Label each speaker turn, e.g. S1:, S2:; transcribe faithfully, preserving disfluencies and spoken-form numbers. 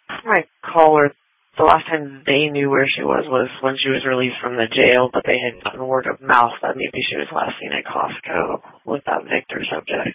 S1: My caller, the last time they knew where she was was when she was released from the jail, but they had gotten word of mouth that maybe she was last seen at Costco with that Victor subject.